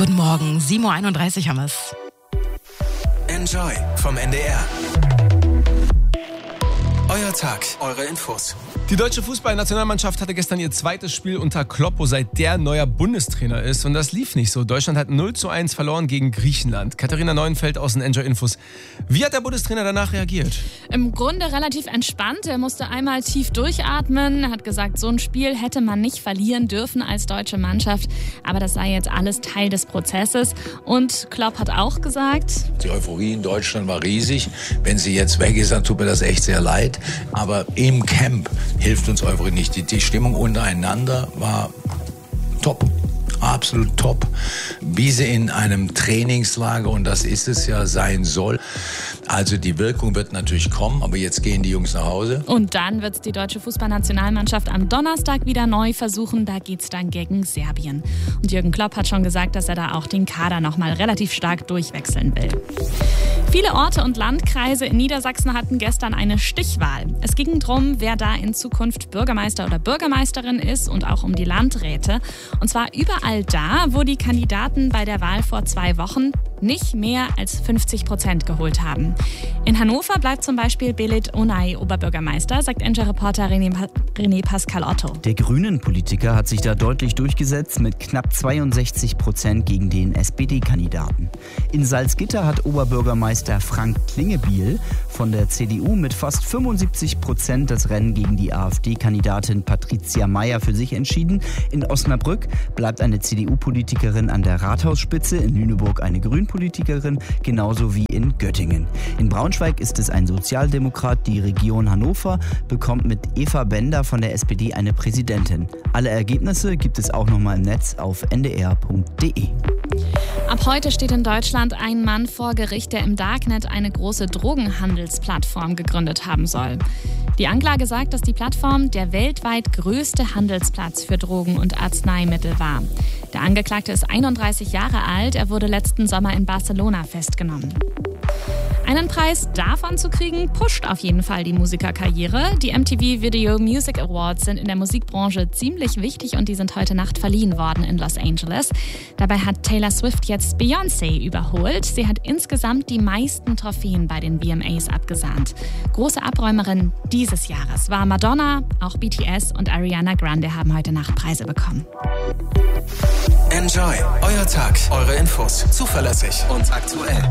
Guten Morgen, 7.31 Uhr haben wir's. Enjoy vom NDR. Euer Tag, eure Infos. Die deutsche Fußballnationalmannschaft hatte gestern ihr zweites Spiel unter Kloppo, seit der neuer Bundestrainer ist. Und das lief nicht so. Deutschland hat 0:1 verloren gegen Griechenland. Katharina Neuenfeld aus den Enjoy Infos. Wie hat der Bundestrainer danach reagiert? Im Grunde relativ entspannt. Er musste einmal tief durchatmen. Er hat gesagt, so ein Spiel hätte man nicht verlieren dürfen als deutsche Mannschaft. Aber das sei jetzt alles Teil des Prozesses. Und Klopp hat auch gesagt: Die Euphorie in Deutschland war riesig. Wenn sie jetzt weg ist, dann tut mir das echt sehr leid. Aber im Camp hilft uns Euphorie nicht. Die Stimmung untereinander war top. Absolut top. Wie sie in einem Trainingslager, und das ist es ja, sein soll. Also die Wirkung wird natürlich kommen, aber jetzt gehen die Jungs nach Hause. Und dann wird es die deutsche Fußballnationalmannschaft am Donnerstag wieder neu versuchen. Da geht's dann gegen Serbien. Und Jürgen Klopp hat schon gesagt, dass er da auch den Kader nochmal relativ stark durchwechseln will. Viele Orte und Landkreise in Niedersachsen hatten gestern eine Stichwahl. Es ging darum, wer da in Zukunft Bürgermeister oder Bürgermeisterin ist und auch um die Landräte. Und zwar überall da, wo die Kandidaten bei der Wahl vor 2 Wochen nicht mehr als 50% geholt haben. In Hannover bleibt zum Beispiel Belit Onay Oberbürgermeister, sagt Enjoy-Reporter René Pascal Otto. Der Grünen-Politiker hat sich da deutlich durchgesetzt mit knapp 62% gegen den SPD-Kandidaten. In Salzgitter hat Oberbürgermeister Frank Klingebiel von der CDU mit fast 75% das Rennen gegen die AfD-Kandidatin Patricia Mayer für sich entschieden. In Osnabrück bleibt eine CDU-Politikerin an der Rathausspitze, in Lüneburg eine Grünpolitikerin, genauso wie in Göttingen. In Braunschweig ist es ein Sozialdemokrat. Die Region Hannover bekommt mit Eva Bender von der SPD eine Präsidentin. Alle Ergebnisse gibt es auch nochmal im Netz auf ndr.de. Ab heute steht in Deutschland ein Mann vor Gericht, der im Darknet eine große Drogenhandelsplattform gegründet haben soll. Die Anklage sagt, dass die Plattform der weltweit größte Handelsplatz für Drogen und Arzneimittel war. Der Angeklagte ist 31 Jahre alt. Er wurde letzten Sommer in Barcelona festgenommen. Einen Preis davon zu kriegen, pusht auf jeden Fall die Musikerkarriere. Die MTV Video Music Awards sind in der Musikbranche ziemlich wichtig und die sind heute Nacht verliehen worden in Los Angeles. Dabei hat Taylor Swift jetzt Beyoncé überholt. Sie hat insgesamt die meisten Trophäen bei den VMAs abgesahnt. Große Abräumerin dieses Jahres war Madonna, auch BTS und Ariana Grande haben heute Nacht Preise bekommen. Enjoy, euer Tag, eure Infos, zuverlässig und aktuell.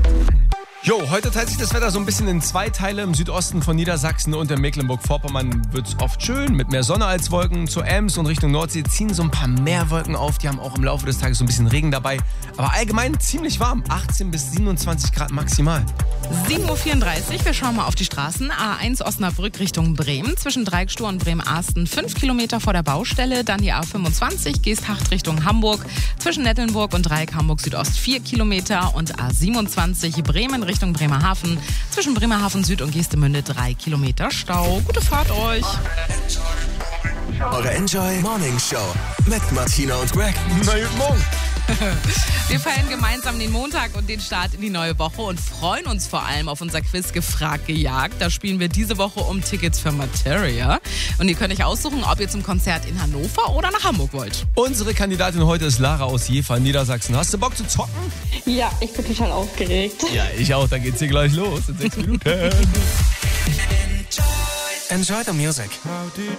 Jo, heute teilt sich das Wetter so ein bisschen in 2 Teile. Im Südosten von Niedersachsen und in Mecklenburg-Vorpommern wird es oft schön, mit mehr Sonne als Wolken. Zur Ems und Richtung Nordsee ziehen so ein paar mehr Wolken auf. Die haben auch im Laufe des Tages so ein bisschen Regen dabei. Aber allgemein ziemlich warm, 18 bis 27 Grad maximal. 7.34 Uhr, wir schauen mal auf die Straßen. A1 Osnabrück Richtung Bremen, zwischen Dreigstur und Bremen-Arsten 5 Kilometer vor der Baustelle. Dann die A25 Geesthacht Richtung Hamburg, zwischen Nettelnburg und Dreieck Hamburg Südost 4 Kilometer. Und A27 Bremen Richtung Bremerhaven, zwischen Bremerhaven Süd und Geestemünde 3 Kilometer Stau. Gute Fahrt euch! Eure Enjoy Morning Show mit Martina und Greg. Na, guten Morgen. Wir feiern gemeinsam den Montag und den Start in die neue Woche und freuen uns vor allem auf unser Quiz Gefragt gejagt. Da spielen wir diese Woche um Tickets für Materia. Und ihr könnt euch aussuchen, ob ihr zum Konzert in Hannover oder nach Hamburg wollt. Unsere Kandidatin heute ist Lara aus Jever, Niedersachsen. Hast du Bock zu zocken? Ja, ich bin total aufgeregt. Ja, ich auch. Dann geht's hier gleich los in 6 Minuten. Enjoy the music.